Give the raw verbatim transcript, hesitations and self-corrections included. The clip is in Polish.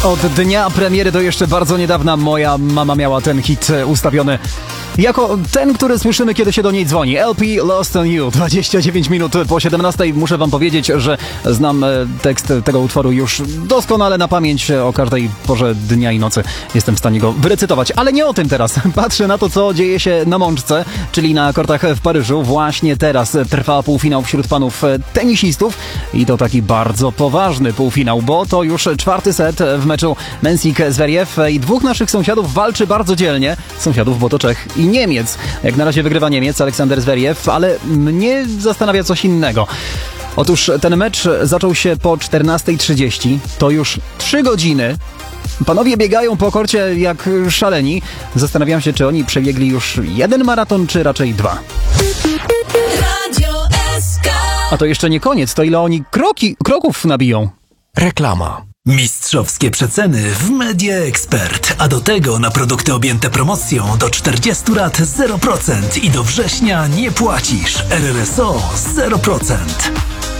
Od dnia premiery do jeszcze bardzo niedawna moja mama miała ten hit ustawiony jako ten, który słyszymy, kiedy się do niej dzwoni. L P Lost on You. dwadzieścia dziewięć minut po siedemnastej. Muszę wam powiedzieć, że znam tekst tego utworu już doskonale na pamięć. O każdej porze dnia i nocy jestem w stanie go wyrecytować. Ale nie o tym teraz. Patrzę na to, co dzieje się na Mączce, czyli na kortach w Paryżu. Właśnie teraz trwa półfinał wśród panów tenisistów i to taki bardzo poważny półfinał, bo to już czwarty set w meczu Mensik-Zverev i dwóch naszych sąsiadów walczy bardzo dzielnie. Sąsiadów, bo to Czech i Niemiec. Jak na razie wygrywa Niemiec, Aleksander Zverev, ale mnie zastanawia coś innego. Otóż ten mecz zaczął się po czternastej trzydzieści. To już trzy godziny. Panowie biegają po korcie jak szaleni. Zastanawiam się, czy oni przebiegli już jeden maraton, czy raczej dwa. A to jeszcze nie koniec. To ile oni kroki, kroków nabiją? Reklama. Mistrzowskie przeceny w Media Expert, a do tego na produkty objęte promocją do czterdziestu lat zero procent i do września nie płacisz. R R S O zero procent.